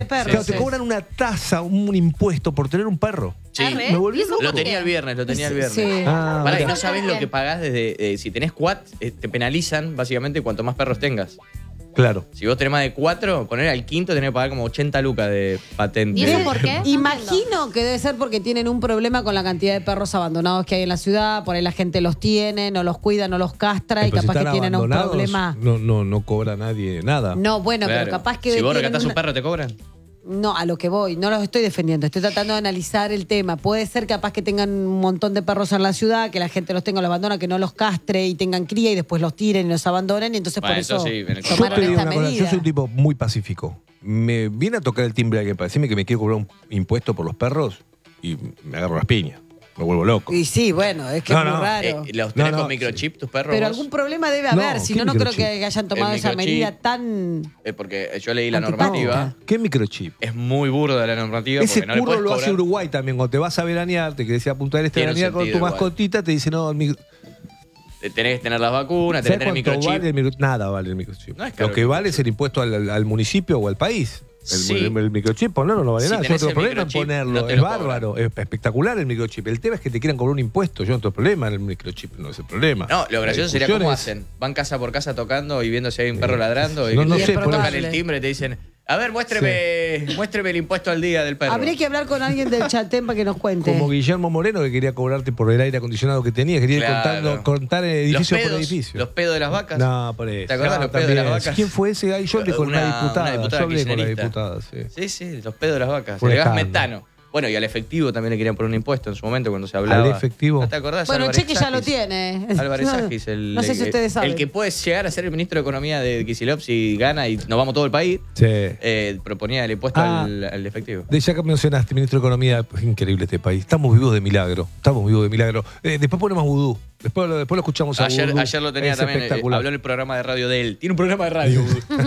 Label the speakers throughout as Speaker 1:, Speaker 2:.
Speaker 1: perros.
Speaker 2: Claro, te cobran una tasa, un impuesto por tener un perro.
Speaker 3: Sí.
Speaker 2: Me volví loco.
Speaker 3: Lo tenía el viernes.
Speaker 1: Sí.
Speaker 3: Pará, y no sabés lo que pagás desde... si tenés quad, te penalizan básicamente cuanto más perros tengas.
Speaker 2: Claro.
Speaker 3: Si vos tenés más de 4, poner al quinto tenés que pagar como 80 lucas de patente.
Speaker 4: ¿Y eso por qué?
Speaker 1: Imagino que debe ser porque tienen un problema con la cantidad de perros abandonados que hay en la ciudad. Por ahí la gente los tiene, no los cuida, no los castra y
Speaker 2: Pero si
Speaker 1: capaz que
Speaker 2: están
Speaker 1: tienen un
Speaker 2: abandonados,
Speaker 1: problema.
Speaker 2: No cobra nadie nada.
Speaker 1: No, bueno,
Speaker 3: Claro.
Speaker 1: pero capaz que
Speaker 3: Si vos
Speaker 1: tienen
Speaker 3: rescatás
Speaker 1: una-
Speaker 3: un perro, ¿te cobran?
Speaker 1: No, a lo que voy, no los estoy defendiendo, estoy tratando de analizar el tema. Puede ser capaz que tengan un montón de perros en la ciudad, que la gente los tenga, los abandona, que no los castre y tengan cría y después los tiren y los abandonen, y entonces
Speaker 3: Bueno,
Speaker 1: por eso
Speaker 3: eso sí, en el
Speaker 2: Yo
Speaker 1: tomaron
Speaker 2: te digo
Speaker 1: esta
Speaker 2: una cosa,
Speaker 1: medida.
Speaker 2: yo soy un tipo muy pacífico. Me viene a tocar el timbre alguien para decirme que me quiere cobrar un impuesto por los perros y me agarro las piñas. Me vuelvo loco.
Speaker 1: Y sí, bueno, es que
Speaker 2: No,
Speaker 1: es muy
Speaker 2: no.
Speaker 1: raro.
Speaker 3: ¿Los tenés
Speaker 2: No,
Speaker 3: con microchip tus perros?
Speaker 1: Pero
Speaker 3: vos?
Speaker 1: algún problema debe
Speaker 2: No,
Speaker 1: haber, si
Speaker 2: ¿qué
Speaker 1: no, no creo
Speaker 2: microchip?
Speaker 1: que hayan tomado
Speaker 3: El
Speaker 1: esa
Speaker 3: microchip.
Speaker 1: medida tan...
Speaker 3: Porque yo leí la
Speaker 1: Antipática.
Speaker 3: normativa.
Speaker 2: ¿Qué microchip?
Speaker 3: Es muy burda la normativa
Speaker 2: Ese
Speaker 3: porque no le
Speaker 2: curro
Speaker 3: puedes
Speaker 2: lo
Speaker 3: cobrar.
Speaker 2: hace Uruguay también. Cuando te vas a veranear, te querés ir a Punta del Este a
Speaker 3: Tiene un
Speaker 2: veranear con tu
Speaker 3: sentido igual.
Speaker 2: mascotita, te dice, no, el
Speaker 3: Tenés que tener las vacunas,
Speaker 2: ¿sabes
Speaker 3: tenés que tener
Speaker 2: cuánto
Speaker 3: microchip.
Speaker 2: vale el microchip? Nada vale el microchip.
Speaker 3: No es caro
Speaker 2: Lo que
Speaker 3: el
Speaker 2: vale es el impuesto al municipio o al país.
Speaker 3: Sí.
Speaker 2: El microchip, ponerlo no vale
Speaker 3: Si
Speaker 2: nada. Yo no
Speaker 3: tenés
Speaker 2: tengo
Speaker 3: el
Speaker 2: problema en
Speaker 3: microchip,
Speaker 2: ponerlo.
Speaker 3: no te
Speaker 2: Es
Speaker 3: lo
Speaker 2: bárbaro, es espectacular el microchip. El tema es que te quieran cobrar un impuesto. Yo no tengo problema en el microchip, no es el problema.
Speaker 3: No, lo
Speaker 2: La
Speaker 3: gracioso sería
Speaker 2: discusión
Speaker 3: cómo
Speaker 2: es-
Speaker 3: hacen. Van casa por casa tocando y viendo si hay un perro ladrando. Y
Speaker 2: No, no
Speaker 3: te
Speaker 2: sé,
Speaker 3: tocan
Speaker 1: por eso.
Speaker 3: el timbre y te dicen, a ver, muéstreme el impuesto al día del perro.
Speaker 1: Habría que hablar con alguien del Chaltén para que nos cuente.
Speaker 2: Como Guillermo Moreno, que quería cobrarte por el aire acondicionado que tenía. Quería ir
Speaker 3: Claro.
Speaker 2: contar edificio
Speaker 3: Los
Speaker 2: por
Speaker 3: pedos,
Speaker 2: edificio.
Speaker 3: Los pedos de las vacas.
Speaker 2: No, por eso.
Speaker 3: ¿Te acordás
Speaker 2: No,
Speaker 3: los pedos de las
Speaker 2: también.
Speaker 3: vacas?
Speaker 2: ¿Quién fue ese? Ay, yo hablé con una diputada. Yo hablé con la
Speaker 3: kirchnerista.
Speaker 2: diputada, sí.
Speaker 3: Sí, sí, los pedos de las vacas.
Speaker 2: Fue
Speaker 3: El gas
Speaker 2: escándalo.
Speaker 3: metano. Bueno, y al efectivo también le querían poner un impuesto en su momento cuando se hablaba.
Speaker 2: ¿Al efectivo?
Speaker 3: ¿No te acordás?
Speaker 1: Bueno,
Speaker 3: Álvarez
Speaker 1: Cheque ya lo
Speaker 3: Agis.
Speaker 1: tiene.
Speaker 3: Álvarez Agis,
Speaker 1: No sé si ustedes saben.
Speaker 3: El que puede llegar a ser el ministro de Economía de Kicillof si gana y nos vamos todo el país,
Speaker 2: Sí.
Speaker 3: proponía el impuesto al efectivo.
Speaker 2: Ya que mencionaste, ministro de Economía, es increíble este país. Estamos vivos de milagro. Estamos vivos de milagro. Después ponemos vudú. Después lo escuchamos a
Speaker 3: Ayer
Speaker 2: Vudú.
Speaker 3: lo tenía
Speaker 2: Es
Speaker 3: también,
Speaker 2: espectacular.
Speaker 3: habló en el programa de radio de él. Tiene un programa de radio,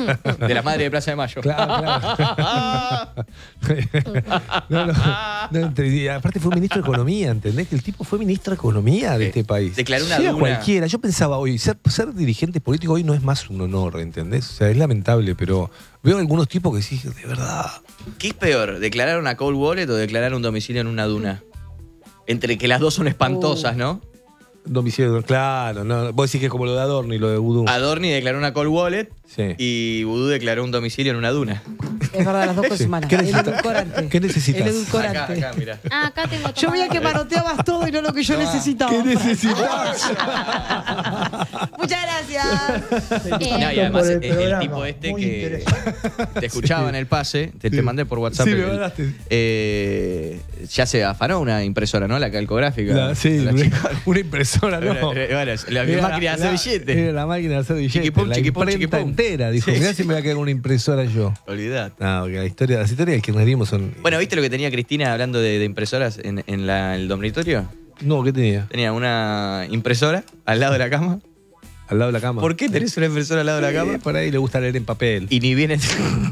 Speaker 3: de la madre de Plaza de Mayo.
Speaker 2: Claro. Y aparte fue ministro de Economía, ¿entendés? Que el tipo fue ministro de Economía de este país.
Speaker 3: Declaró una
Speaker 2: Sea
Speaker 3: duna.
Speaker 2: cualquiera. Yo pensaba hoy, ser dirigente político hoy no es más un honor, ¿entendés? O sea, es lamentable, pero veo algunos tipos que sí, de verdad.
Speaker 3: ¿Qué es peor, declarar una cold wallet o declarar un domicilio en una duna? Entre que las dos son espantosas, ¿no?
Speaker 2: Domicilio, claro. No, vos decís que es como lo de Adorno y lo de Vudú.
Speaker 3: Adorni declaró una cold wallet
Speaker 2: Sí.
Speaker 3: y Vudú declaró un domicilio en una duna.
Speaker 1: Es verdad, las dos cosas malas.
Speaker 2: ¿Qué
Speaker 1: El
Speaker 2: necesitas?
Speaker 1: edulcorante.
Speaker 2: ¿Qué necesitas?
Speaker 1: El edulcorante.
Speaker 3: Acá, mirá.
Speaker 4: Ah, acá tengo
Speaker 1: Yo veía que manoteabas todo y no lo que yo necesitaba.
Speaker 2: ¿Qué necesitas?
Speaker 1: Muchas gracias.
Speaker 3: No, y además
Speaker 5: por el
Speaker 3: el
Speaker 5: programa,
Speaker 3: tipo este
Speaker 5: muy
Speaker 3: que
Speaker 5: interesante.
Speaker 3: te escuchaba en el pase, te mandé por WhatsApp.
Speaker 2: Sí, me mandaste.
Speaker 3: Ya se afanó una impresora, ¿no? La calcográfica.
Speaker 2: Sí,
Speaker 3: La chica.
Speaker 2: una impresora, ¿no?
Speaker 3: Bueno, la
Speaker 2: Era
Speaker 3: máquina de hacer billetes.
Speaker 2: Era la máquina de hacer billetes.
Speaker 3: Chiquipum,
Speaker 2: la
Speaker 3: chiquipum,
Speaker 2: imprenta
Speaker 3: chiquipum.
Speaker 2: entera. Dijo,
Speaker 3: Sí,
Speaker 2: mirá
Speaker 3: sí.
Speaker 2: si me voy a quedar con una impresora yo.
Speaker 3: Olvidate.
Speaker 2: No, porque las historias del kirchnerismo son...
Speaker 3: Bueno, ¿viste lo que tenía Cristina hablando de impresoras en el dormitorio?
Speaker 2: No, ¿qué tenía?
Speaker 3: Tenía una impresora al lado de la cama.
Speaker 2: Al lado de la cama.
Speaker 3: ¿Por qué tenés una impresora al lado de la cama?
Speaker 2: Por ahí le gusta leer en papel.
Speaker 3: Y ni bien,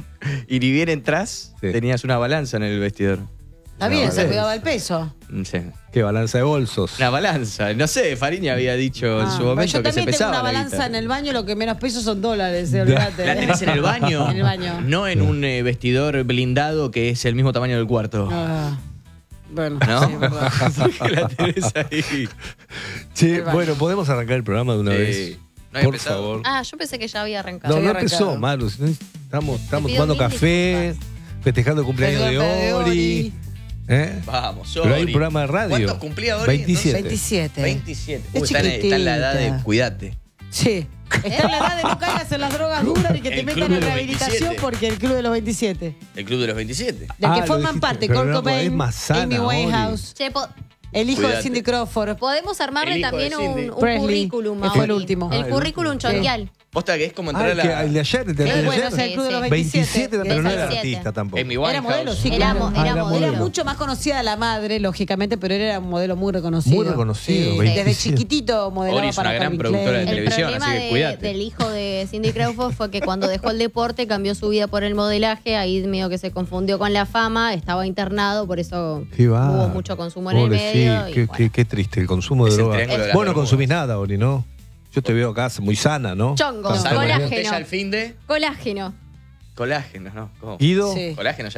Speaker 3: y ni bien entras,
Speaker 2: Sí.
Speaker 3: tenías una balanza en el vestidor.
Speaker 1: Está bien,
Speaker 2: No,
Speaker 1: se cuidaba el peso.
Speaker 3: No sé.
Speaker 2: ¿Qué? Balanza de bolsos.
Speaker 3: Una balanza. No sé, Fariña había dicho en su
Speaker 1: Bueno,
Speaker 3: momento
Speaker 1: yo
Speaker 3: que se
Speaker 1: también tengo
Speaker 3: pesaba.
Speaker 1: una
Speaker 3: la
Speaker 1: balanza
Speaker 3: guita.
Speaker 1: en el baño, lo que menos peso son dólares, olvídate.
Speaker 3: ¿La tenés en el baño?
Speaker 1: En el baño.
Speaker 3: No en un vestidor blindado que es el mismo tamaño del cuarto.
Speaker 1: Ah, bueno,
Speaker 3: ¿No?
Speaker 1: sí, es verdad.
Speaker 3: ¿Por qué la tenés ahí?
Speaker 2: Che, bueno, ¿podemos arrancar el programa de una vez?
Speaker 3: Sí. ¿No había
Speaker 2: Por
Speaker 3: empezado?
Speaker 2: favor.
Speaker 4: Ah, yo pensé que ya había arrancado.
Speaker 2: No,
Speaker 1: había
Speaker 2: no empezó,
Speaker 1: arrancado.
Speaker 2: Maru. Estamos
Speaker 4: pido
Speaker 2: tomando
Speaker 4: mil
Speaker 2: café, festejando el cumpleaños de Ori. ¿Eh?
Speaker 3: Vamos,
Speaker 2: Pero hay
Speaker 3: Ori.
Speaker 2: un programa de radio.
Speaker 3: ¿Cuántos cumplía Ori?
Speaker 2: 27.
Speaker 1: 27.
Speaker 3: 27.
Speaker 1: Es
Speaker 3: Está en la edad de
Speaker 1: chiquitita.
Speaker 3: cuidate.
Speaker 1: Sí. Está en la edad de no caigas en las drogas duras y que te
Speaker 3: El
Speaker 1: metan
Speaker 3: club
Speaker 1: en
Speaker 3: de los
Speaker 1: rehabilitación
Speaker 3: 27.
Speaker 1: porque el club de los 27.
Speaker 3: El club de los 27.
Speaker 1: Del
Speaker 2: Ah,
Speaker 1: que
Speaker 2: lo
Speaker 1: forman
Speaker 2: dijiste,
Speaker 1: parte
Speaker 2: pero
Speaker 1: Kurt
Speaker 2: no,
Speaker 1: Cobain,
Speaker 2: es más sana,
Speaker 1: Amy
Speaker 2: Ori.
Speaker 1: Winehouse,
Speaker 4: Che,
Speaker 1: el hijo de
Speaker 3: Cuídate.
Speaker 1: Cindy Crawford.
Speaker 4: podemos armarle
Speaker 3: El hijo
Speaker 4: también
Speaker 3: de Cindy.
Speaker 4: un
Speaker 1: Presley,
Speaker 4: currículum.
Speaker 1: que
Speaker 4: a
Speaker 1: fue el
Speaker 4: Ori.
Speaker 1: último.
Speaker 4: El
Speaker 2: Ah, el
Speaker 4: currículum
Speaker 2: último.
Speaker 4: chonguial.
Speaker 3: Posta que es como entrar
Speaker 2: Ah,
Speaker 3: a la...
Speaker 2: el de ayer, el de
Speaker 1: Sí,
Speaker 2: ayer.
Speaker 1: bueno, es el club de los
Speaker 2: 27, pero no era
Speaker 4: 27.
Speaker 2: artista tampoco.
Speaker 3: Amy
Speaker 1: Era
Speaker 3: Winehouse.
Speaker 1: modelo, sí,
Speaker 4: Era
Speaker 1: claro.
Speaker 4: mo- era modelo.
Speaker 1: Era mucho más conocida la madre, lógicamente, pero era un modelo muy reconocido.
Speaker 2: Muy reconocido,
Speaker 1: Sí,
Speaker 2: 27.
Speaker 1: desde chiquitito modelaba
Speaker 3: Ori es
Speaker 1: para
Speaker 3: una gran
Speaker 1: Calvin
Speaker 3: productora de
Speaker 1: Klein.
Speaker 4: El
Speaker 3: televisión,
Speaker 4: problema
Speaker 3: así que cuídate.
Speaker 4: del hijo de Cindy Crawford fue que cuando dejó el deporte cambió su vida por el modelaje, ahí medio que se confundió con la fama, estaba internado, por eso
Speaker 2: Qué va.
Speaker 4: hubo mucho consumo en el
Speaker 2: Pobre,
Speaker 4: medio.
Speaker 2: sí,
Speaker 4: y
Speaker 2: qué,
Speaker 4: bueno.
Speaker 2: qué triste el consumo de
Speaker 3: Es el
Speaker 2: droga.
Speaker 3: triángulo de las
Speaker 2: Vos no
Speaker 3: Bermudas.
Speaker 2: consumís nada, Ori, ¿no? Yo te veo acá muy sana, ¿no?
Speaker 4: Chongo,
Speaker 2: Pasar
Speaker 3: Pasar una
Speaker 4: colágeno.
Speaker 3: botella al fin de...
Speaker 4: Colágeno.
Speaker 3: Colágeno, ¿no? ¿Cómo?
Speaker 2: Guido.
Speaker 1: Sí.
Speaker 3: Colágeno ya